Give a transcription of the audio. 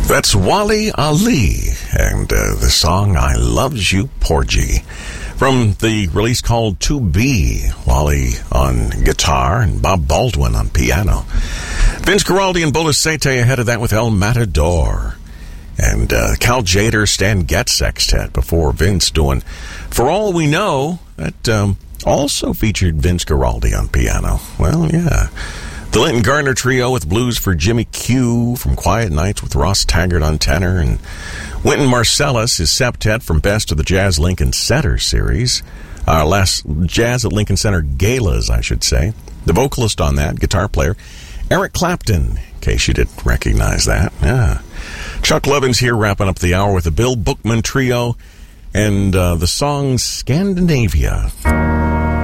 That's Wally Ali and the song I Loves You Porgy from the release called To Be. Wally on guitar and Bob Baldwin on piano. Vince Guaraldi and Bola Sete ahead of that with El Matador. And Cal Tjader, Stan Getz Sextet before Vince doing For All We Know. That also featured Vince Guaraldi on piano. Well, yeah. The Linton Gardner Trio with Blues for Jimmy Q from Quiet Nights with Ross Taggart on tenor, and Wynton Marsalis, his septet from Best of the Jazz Lincoln Center series. Last Jazz at Lincoln Center galas, I should say. The vocalist on that, guitar player, Eric Clapton, in case you didn't recognize that. Yeah. Chuck Levins here wrapping up the hour with the Bill Bookman Trio and the song Scandinavia.